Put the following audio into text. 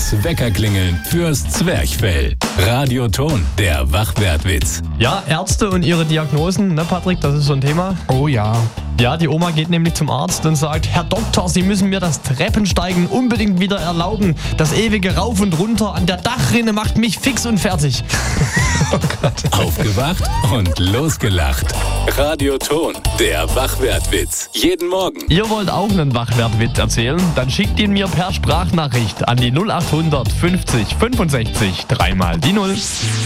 Das Weckerklingeln fürs Zwerchfell. Radioton, der Wachwertwitz. Ja, Ärzte und ihre Diagnosen, ne Patrick, das ist so ein Thema. Oh ja. Ja, die Oma geht nämlich zum Arzt und sagt, Herr Doktor, Sie müssen mir das Treppensteigen unbedingt wieder erlauben. Das ewige Rauf und Runter an der Dachrinne macht mich fix und fertig. Oh Gott. Aufgewacht und losgelacht. Radioton, der Wachwertwitz. Jeden Morgen. Ihr wollt auch einen Wachwertwitz erzählen? Dann schickt ihn mir per Sprachnachricht an die 0800 50 65 3 mal die 0.